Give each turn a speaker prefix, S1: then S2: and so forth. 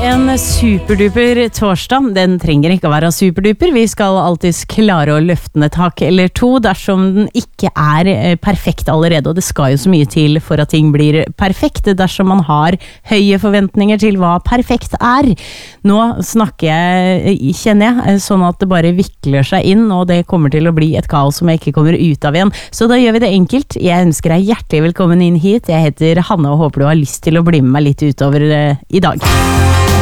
S1: en superduper torsdag. Den trenger ikke å være superduper. Vi skal alltid klare å løfte ned tak eller to dersom den ikke er perfekt allerede, og det skal jo så mye til for at ting blir perfekt dersom man har høye forventninger til hva perfekt er. Nå kjenner jeg sånn at det bare vikler seg inn, og det kommer til å bli et kaos som jeg ikke kommer ut av igjen. Så da gjør vi det enkelt. Jeg ønsker deg hjertelig velkommen inn hit. Jeg heter Hanne og håper du har lyst til å bli med meg litt utover i dag.